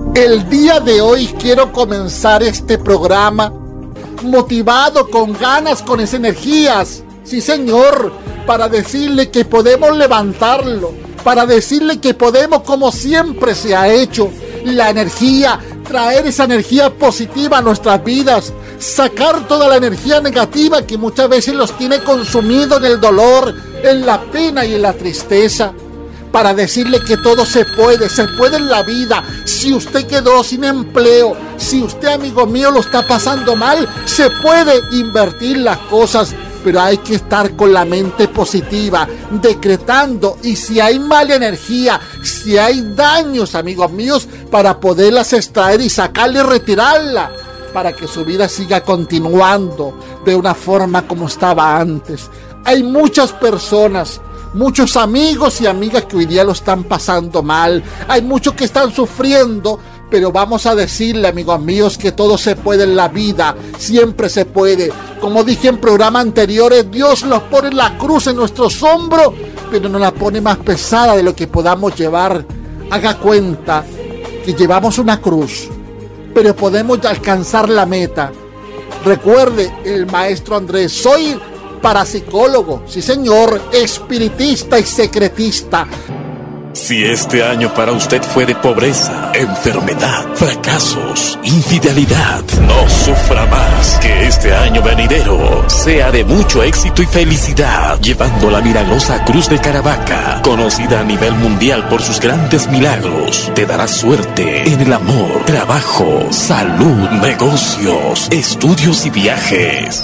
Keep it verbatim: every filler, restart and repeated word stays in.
El día de hoy quiero comenzar este programa motivado, con ganas, con esas energías. Sí, señor, para decirle que podemos levantarlo, para decirle que podemos, como siempre se ha hecho, la energía, traer esa energía positiva a nuestras vidas, sacar toda la energía negativa que muchas veces los tiene consumidos en el dolor, en la pena y en la tristeza. Para decirle que todo se puede, se puede en la vida. Si usted quedó sin empleo, si usted, amigo mío, lo está pasando mal, se puede invertir las cosas, pero hay que estar con la mente positiva, decretando, y si hay mala energía, si hay daños, amigos míos, para poderlas extraer y sacarla y retirarla, para que su vida siga continuando de una forma como estaba antes. Hay muchas personas, muchos amigos y amigas que hoy día lo están pasando mal. Hay muchos que están sufriendo, pero vamos a decirle, amigos míos, que todo se puede en la vida. Siempre se puede. Como dije en programas anteriores, Dios nos pone la cruz en nuestros hombros, pero nos la pone más pesada de lo que podamos llevar. Haga cuenta que llevamos una cruz, pero podemos alcanzar la meta. Recuerde el maestro Andrés, soy parapsicólogo, sí señor, espiritista y secretista. Si este año para usted fue de pobreza, enfermedad, fracasos, infidelidad, no sufra más. Que este año venidero sea de mucho éxito y felicidad, llevando la milagrosa Cruz de Caravaca, conocida a nivel mundial por sus grandes milagros. Te dará suerte en el amor, trabajo, salud, negocios, estudios y viajes.